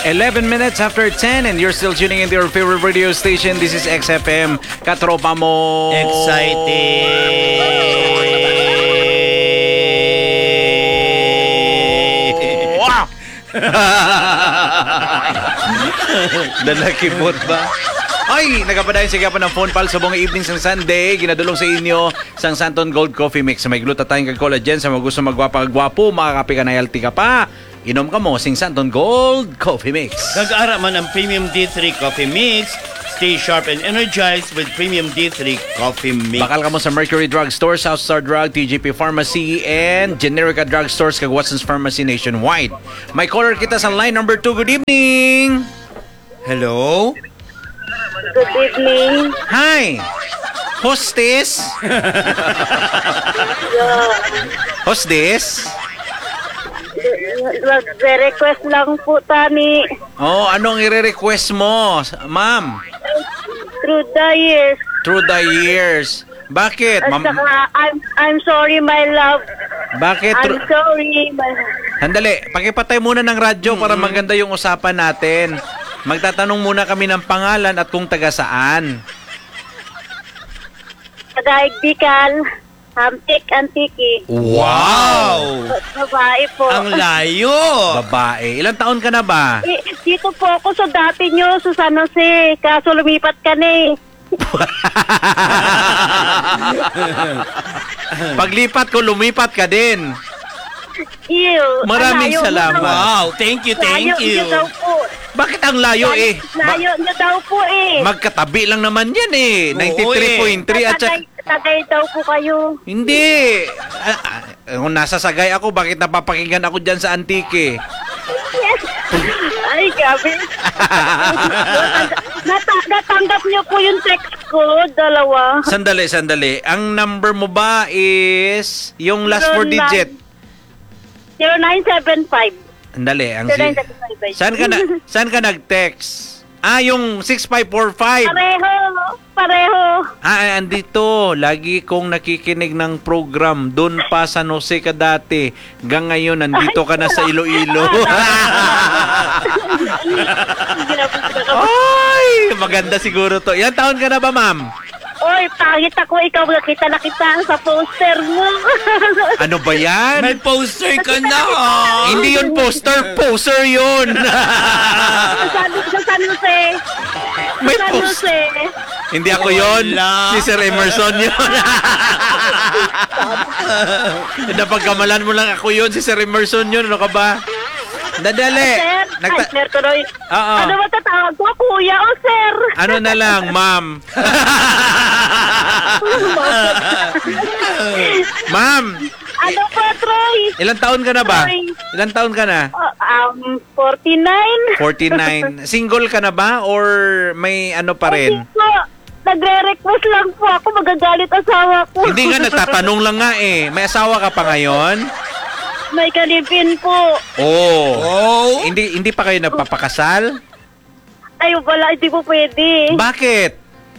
11 minutes after 10 and you're still tuning into your favorite radio station. This is XFM. Katropa mo. Excited. Wow! Dalakipot ba? Ay, nagapadayon siya pa ng phone pal sa buong evening sa Sunday. Ginadulong sa inyo sang Santon Gold Coffee Mix. May glutathione kag collagen sa mga gusto magwapa-gwapo, makakapi ka na healthy ka pa. Inom ka mo sing Santon Gold Coffee Mix. Gag-ara man ang Premium D3 Coffee Mix. Stay sharp and energized with Premium D3 Coffee Mix. Bakal ka mo sa Mercury Drug Store, South Star Drug, TGP Pharmacy, and Generica Drug Stores kag Watson's Pharmacy nationwide. May caller kita sa line number 2. Good evening. Hello? Good evening. Hi. Hostess? Hostess? Request lang po, Tani. Oh, anong i-request mo, ma'am? Through the years. Through the years. Bakit? At saka, I'm sorry, my love. Bakit? I'm sorry, my Handali, pakipatay muna ng radyo para maganda yung usapan natin. Magtatanong muna kami ng pangalan at kung taga saan. Tagaigdikan, Hampik, Antiki. Wow! Babae po. Ang layo! Babae. Ilang taon ka na ba? Dito po ako sa dati nyo, sa San Jose. Kaso lumipat ka na eh. Paglipat ko, lumipat ka din. Ew. Maraming Ang layo salamat. mo daw. Wow, thank you. Layo nyo daw po. Bakit ang layo eh? Layo nyo daw po eh. Magkatabi lang naman yan eh. Oo, 93.3 at saka... Tagay daw po kayo. Hindi. Kung nasa Sagay ako, bakit napapakinggan ako dyan sa Antique? Ay, grabe. Natanggap niyo po yung text ko, dalawa. Sandali. Ang number mo ba is yung last 4 digit? 0975. Sandali. 0975. Saan ka nag-text? Yung 6545. Pareho. Andito. Lagi kong nakikinig ng program. Doon pa sa San Jose ka dati. Hanggang ngayon, nandito ka na sa Iloilo. Ay, maganda siguro to. Ilang taon ka na ba, ma'am? Oy, pangit ako. Ikaw, nakita na kita sa poster mo. Ano ba yan? May poster ka na! Hindi yun poster yun. Sa San Jose. May San poster. Jose. Hindi ako yun. Wala. Si Sir Emerson yun. Napagkamalan mo lang ako yun. Si Sir Emerson yun. Ano ka ba? Dadali. Sir? Sir Tuloy. Oo. Ano ba tatawag ko? Kuya o sir? Ano na lang, ma'am? Ma'am, Ano po, Troy? ilang taon ka na ba? Ilang taon ka na? 49. 49. Single ka na ba? Or may ano pa rin? Hindi po. Nagre-request lang po ako. Magagalit asawa ko. Hindi nga, natatanong lang nga eh. May asawa ka pa ngayon? May kalipin po. Oh. Hindi pa kayo nagpapakasal? Ay, wala. Hindi po pwede. Bakit?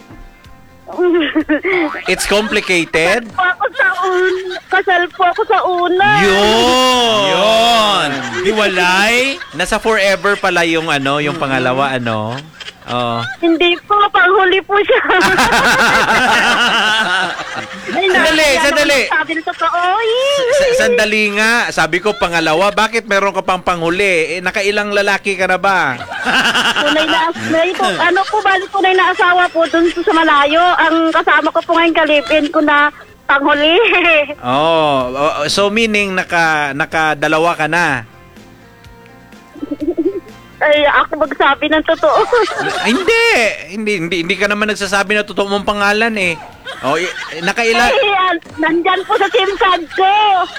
It's complicated? Kasal po ako sa una. Yun! Hiwalay? Nasa forever pala yung yung pangalawa, ano? Oh. Hindi po. Panghuli po siya. Sandali. Sabi na totoo. Sandali nga. Sabi ko pangalawa. Bakit meron ka pang panghuli? Nakailang lalaki ka na ba? Tunay na, ano po, balik tunay na asawa po dun sa malayo. Ang kasama ko po ngayon kalipin ko na panghuli. So meaning nakadalawa ka na? Ay, ako magsabi ng totoo. Hindi ka naman nagsasabi na totoo mong pangalan eh. Nakailang nandyan po sa SIM card ko.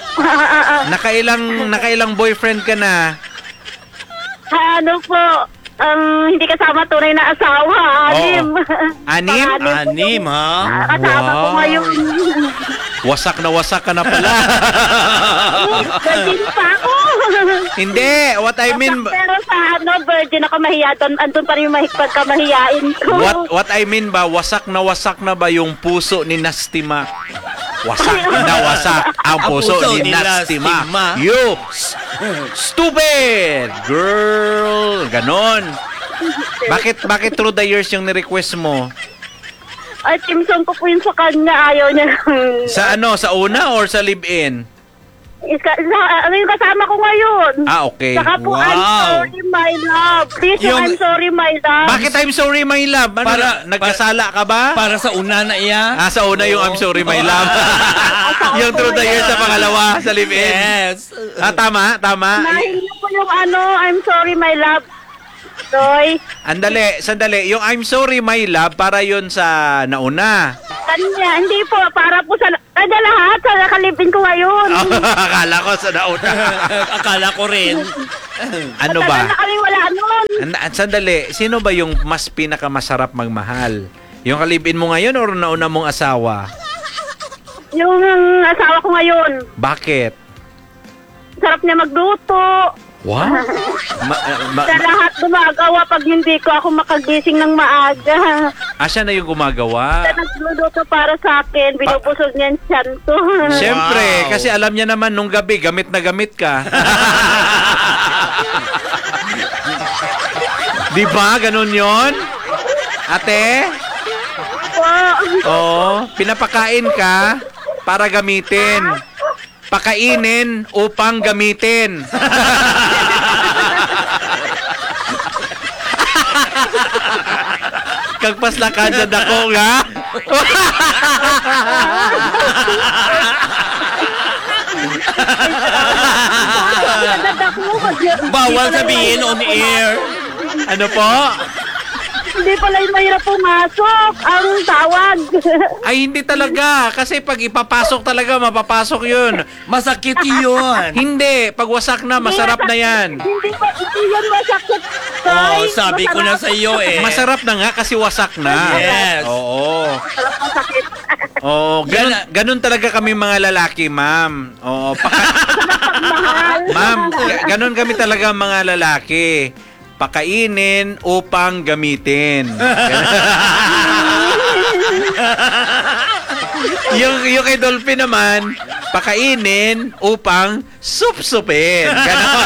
nakailang boyfriend ka na? Ano po, hindi kasama tunay na asawa, 6. Anim? Anim, ha? Kasama ko ngayon. Wasak ka na pala. Virgin pa ako. Hindi, what I mean... Pero sa virgin ako mahiya doon. Andun pa rin yung pagkamahiyain ko. What I mean ba, wasak na ba yung puso ni Nasty Mac? Wasak ang puso ni nila Nastima. Stigma. You stupid girl. Ganon. Bakit through the years yung ni-request mo? Ay, team song ko po yun sa kanya. Ayaw niya. Sa ano? Sa una or sa live-in? Ano yung kasama ko ngayon? Ah, okay. Saka po, I'm Wow. sorry, my love. Please, Yung- I'm sorry, my love. Bakit I'm sorry, my love? Ano, nagkasala ka ba? Para sa una na iya. Sa una yung I'm sorry, my love. Yung through the years sa pangalawa, sa live-in. Yes. Tama. Nahin niyo po yung I'm sorry, my love. Roy, Sandali. Yung I'm sorry, my love, para yun sa nauna. kanya, hindi po, para po sa, lahat, sa nakalipin ko ngayon. Akala ko sa nauna. Akala ko rin. Ano Tagal ba? na kami wala nun. Sandali, sino ba yung mas pinakamasarap magmahal? Yung kalibin mo ngayon or nauna mong asawa? Yung asawa ko ngayon, Bakit? sarap niya magluto. Wow. Sa lahat gumagawa pag hindi ko ako makagising ng maaga. Siya na yung gumagawa. Siya nagluluto para sa akin, binubusog niya yung tiyan ko. Siyempre, Wow. kasi alam niya naman nung gabi, gamit na gamit ka. Di ba? Ganun yon, ate? Oo. Pinapakain ka para gamitin. Pakainin upang gamitin. Kagpaslakan sa dako nga. Bawal sabihin on air. Ano po? Hindi pala yung mahirap pumasok ang tawag. Ay, hindi talaga. Kasi pag ipapasok talaga, mapapasok yun. Masakit yun. Hindi. Pag wasak na, masarap na yan. Hindi yan masakit. Oh, sabi ko na sa iyo eh. Masarap na nga kasi wasak na. Yes. Oo. Masarap masakit. Oo. Ganun talaga kami mga lalaki, ma'am. Oo. Ma'am, ganun kami talaga mga lalaki. Pakainin upang gamitin. yung kay Dolphin naman, pakainin upang supsupin. Ganon.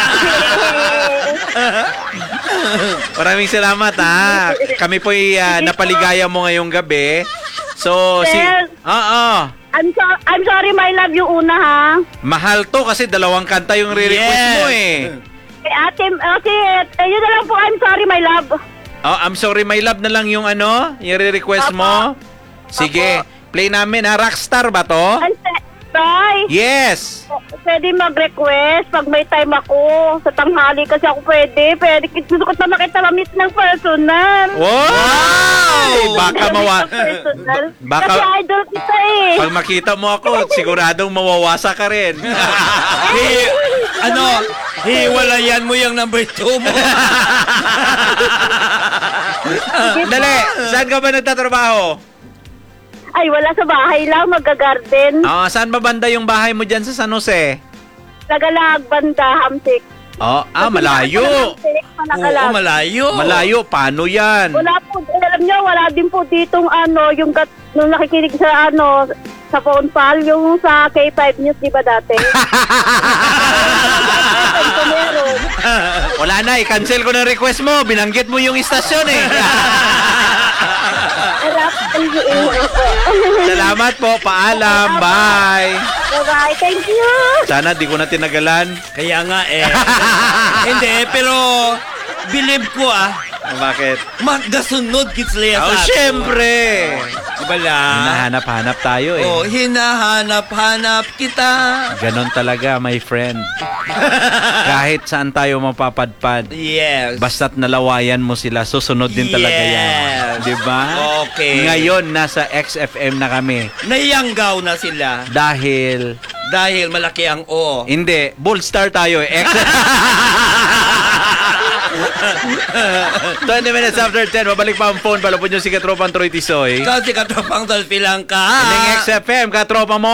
Maraming salamat ha. Kami po'y napaligaya mo ngayong gabi. So, Sir. I'm sorry, my love, yung una, ha? mahal to kasi dalawang kanta yung re-request Yes. mo eh. Kay ate, yun na lang po, I'm sorry, my love. I'm sorry, my love na lang yung yung re-request mo. Sige, play namin ha. Rockstar ba to? Tay, Yes. pwede mag-request pag may time ako. Sa tanghali kasi ako pwede. Gusto ko na makita mamit ng personal. Wow! Baka Kasi idol kita eh. pag makita mo ako, siguradong mawawasa ka rin. Hiwalayan mo yung number 2 mo. Dali, saan ka ba nagtatrabaho? Ay, wala sa bahay lang, mag-garden. Saan ba banda yung bahay mo dyan sa San Jose? Nagalag, banda, hamsik. Malayo. Hamsik, Oo, Nagalag. malayo. Malayo, paano yan? Wala po, alam nyo, wala din po ditong yung nung nakikinig sa sa phone pal, yung sa K5 News, di ba dati? Meron. Wala na, i-cancel ko na request mo. Binanggit mo yung istasyon eh. Salamat po, paalam, bye. Bye-bye, thank you. Sana di ko na tinagalan. Kaya nga eh. Hindi, pero believe ko Bakit? magdasunod kisleya sa ato. Siyempre. Bala. Hinahanap-hanap tayo eh. Hinahanap-hanap kita. Ganon talaga, my friend. Kahit saan tayo mapapadpad, Yes. basta't nalawayan mo sila, susunod din talaga yan. Yes. Diba? Okay. Ngayon, nasa XFM na kami. Nayanggaw na sila Dahil, dahil malaki ang O. hindi, bold star tayo eh. 20 minutes after 10, babalik pa ang phone. Palapod nyo si Katropang Troy Tisoy. Kasi katropang Dolphy lang ka. Ining XFM, katropa mo.